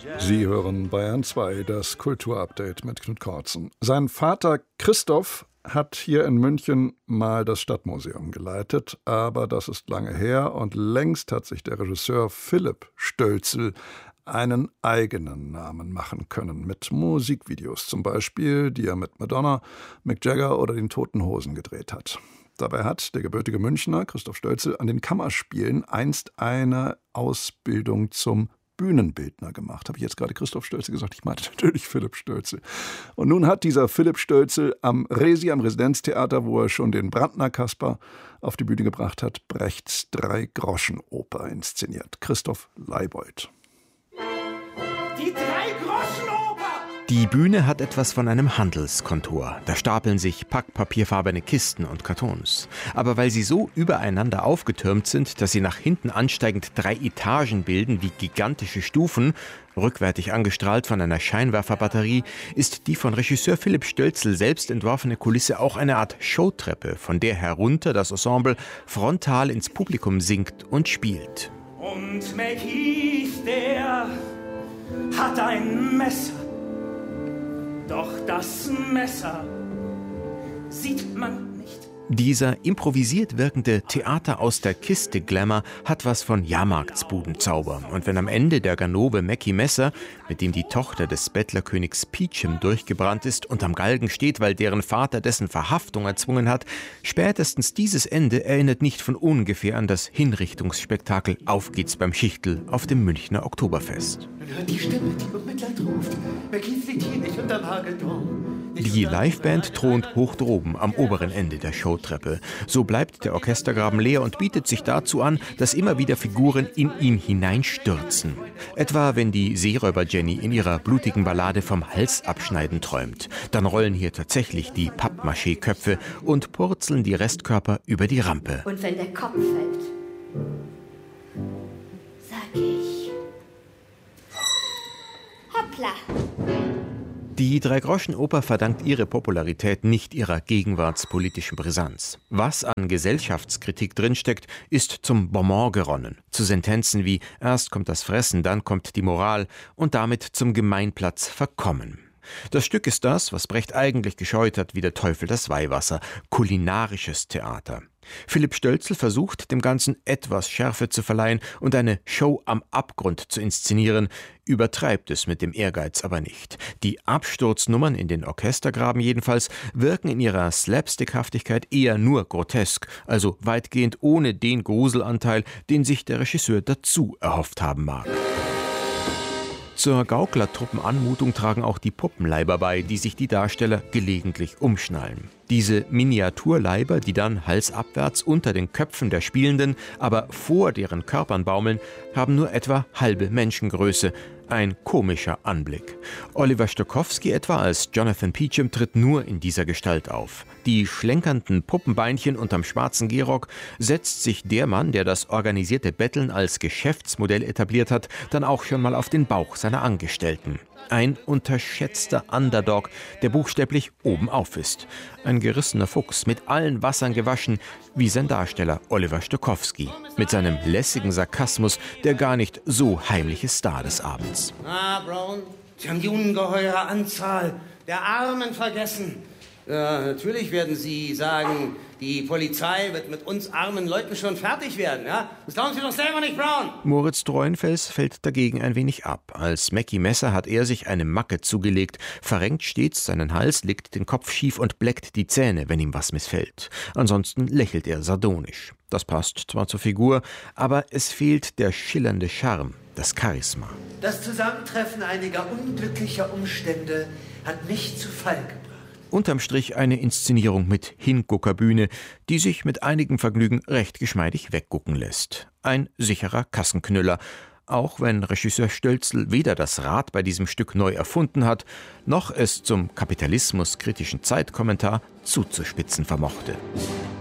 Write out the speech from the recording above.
Sie hören Bayern 2, das Kulturupdate mit Knut Kortzen. Sein Vater Christoph hat hier in München mal das Stadtmuseum geleitet, aber das ist lange her und längst hat sich der Regisseur Philipp Stölzl einen eigenen Namen machen können, mit Musikvideos zum Beispiel, die er mit Madonna, Mick Jagger oder den Toten Hosen gedreht hat. Dabei hat der gebürtige Münchner Christoph Stölzl an den Kammerspielen einst eine Ausbildung zum Bühnenbildner gemacht. Habe ich jetzt gerade Christoph Stölzl gesagt? Ich meinte natürlich Philipp Stölzl. Und nun hat dieser Philipp Stölzl am Resi, am Residenztheater, wo er schon den Brandner Kasper auf die Bühne gebracht hat, Brechts Drei-Groschen-Oper inszeniert. Christoph Leibold. Die Drei-Groschen-Oper! Die Bühne hat etwas von einem Handelskontor. Da stapeln sich packpapierfarbene Kisten und Kartons. Aber weil sie so übereinander aufgetürmt sind, dass sie nach hinten ansteigend 3 Etagen bilden wie gigantische Stufen, rückwärtig angestrahlt von einer Scheinwerferbatterie, ist die von Regisseur Philipp Stölzl selbst entworfene Kulisse auch eine Art Showtreppe, von der herunter das Ensemble frontal ins Publikum singt und spielt. Und Mackie, der hat ein Messer. Doch das Messer sieht man nicht. Dieser improvisiert wirkende Theater aus der Kiste Glamour hat was von Jahrmarktsbudenzauber. Und wenn am Ende der Ganove Mackie Messer, mit dem die Tochter des Bettlerkönigs Peachum durchgebrannt ist, unterm Galgen steht, weil deren Vater dessen Verhaftung erzwungen hat, spätestens dieses Ende erinnert nicht von ungefähr an das Hinrichtungsspektakel Auf geht's beim Schichtl auf dem Münchner Oktoberfest. Man hört die Stimme, die um Mitleid ruft. Mackie liegt hier nicht unterm Hagelturm. Die Liveband thront hoch droben am oberen Ende der Showtreppe. So bleibt der Orchestergraben leer und bietet sich dazu an, dass immer wieder Figuren in ihn hineinstürzen. Etwa wenn die Seeräuber Jenny in ihrer blutigen Ballade vom Hals abschneiden träumt. Dann rollen hier tatsächlich die Pappmaché-Köpfe und purzeln die Restkörper über die Rampe. Und wenn der Kopf fällt, sag ich: Hoppla! Die Drei-Groschen-Oper verdankt ihre Popularität nicht ihrer gegenwartspolitischen Brisanz. Was an Gesellschaftskritik drinsteckt, ist zum Bonbon geronnen. Zu Sentenzen wie erst kommt das Fressen, dann kommt die Moral und damit zum Gemeinplatz verkommen. Das Stück ist das, was Brecht eigentlich gescheut hat, wie der Teufel das Weihwasser: kulinarisches Theater. Philipp Stölzl versucht, dem Ganzen etwas Schärfe zu verleihen und eine Show am Abgrund zu inszenieren, übertreibt es mit dem Ehrgeiz aber nicht. Die Absturznummern in den Orchestergraben jedenfalls wirken in ihrer Slapstickhaftigkeit eher nur grotesk, also weitgehend ohne den Gruselanteil, den sich der Regisseur dazu erhofft haben mag. Zur Gauklertruppenanmutung tragen auch die Puppenleiber bei, die sich die Darsteller gelegentlich umschnallen. Diese Miniaturleiber, die dann halsabwärts unter den Köpfen der Spielenden, aber vor deren Körpern baumeln, haben nur etwa halbe Menschengröße. Ein komischer Anblick. Oliver Stokowski etwa als Jonathan Peachum tritt nur in dieser Gestalt auf. Die schlenkernden Puppenbeinchen unterm schwarzen Gehrock setzt sich der Mann, der das organisierte Betteln als Geschäftsmodell etabliert hat, dann auch schon mal auf den Bauch seiner Angestellten. Ein unterschätzter Underdog, der buchstäblich obenauf ist. Ein gerissener Fuchs, mit allen Wassern gewaschen, wie sein Darsteller Oliver Stokowski. Mit seinem lässigen Sarkasmus, der gar nicht so heimliche Star des Abends. Brown, Sie haben die ungeheure Anzahl der Armen vergessen. Ja, natürlich werden Sie sagen, die Polizei wird mit uns armen Leuten schon fertig werden, ja? Das glauben Sie doch selber nicht, Brown! Moritz Treuenfels fällt dagegen ein wenig ab. Als Mackie Messer hat er sich eine Macke zugelegt, verrenkt stets seinen Hals, legt den Kopf schief und bleckt die Zähne, wenn ihm was missfällt. Ansonsten lächelt er sardonisch. Das passt zwar zur Figur, aber es fehlt der schillernde Charme, das Charisma. Das Zusammentreffen einiger unglücklicher Umstände hat mich zu Fall gebracht. Unterm Strich eine Inszenierung mit Hinguckerbühne, die sich mit einigem Vergnügen recht geschmeidig weggucken lässt. Ein sicherer Kassenknüller, auch wenn Regisseur Stölzl weder das Rad bei diesem Stück neu erfunden hat, noch es zum kapitalismuskritischen Zeitkommentar zuzuspitzen vermochte.